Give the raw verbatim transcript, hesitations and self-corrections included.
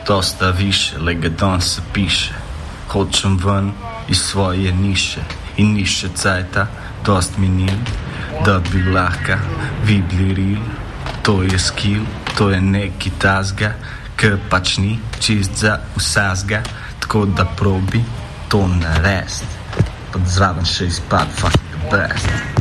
dosta više, le ga dan se piše. Hočem ven iz svoje niše in niše cajta, dost minil, da bi lahko vi bili real. To je skill, to je neki tasga, ki pač ni čist za vsazga, tako da probi to narest. Pa zraven še izpad, fuck the best.